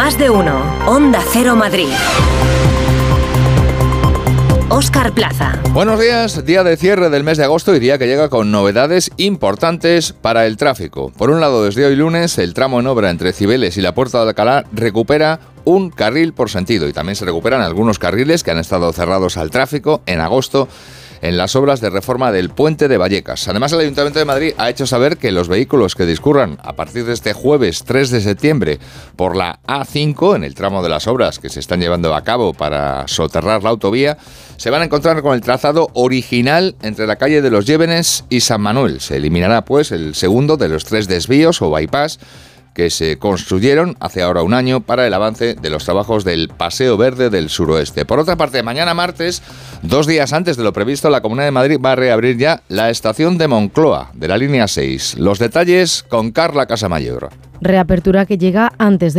Más de uno. Onda Cero Madrid. Óscar Plaza. Buenos días, día de cierre del mes de agosto y día que llega con novedades importantes para el tráfico. Por un lado, desde hoy lunes, el tramo en obra entre Cibeles y la Puerta de Alcalá recupera un carril por sentido y también se recuperan algunos carriles que han estado cerrados al tráfico en agosto en las obras de reforma del puente de Vallecas. Además, el Ayuntamiento de Madrid ha hecho saber que los vehículos que discurran a partir de este jueves 3 de septiembre por la A5, en el tramo de las obras que se están llevando a cabo para soterrar la autovía, se van a encontrar con el trazado original entre la calle de los Llévenes y San Manuel. Se eliminará, pues, el segundo de los 3 desvíos o bypass que se construyeron hace ahora un año para el avance de los trabajos del Paseo Verde del Suroeste. Por otra parte, mañana martes, 2 días antes de lo previsto, la Comunidad de Madrid va a reabrir ya la estación de Moncloa, de la línea 6. Los detalles con Carla Casamayor. Reapertura que llega antes de